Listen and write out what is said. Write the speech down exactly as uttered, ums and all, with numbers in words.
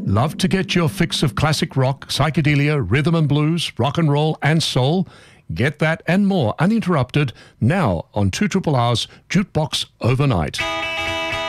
Love to get your fix of classic rock, psychedelia, rhythm and blues, rock and roll and soul? Get that and more uninterrupted now on two Triple R's Jukebox Overnight.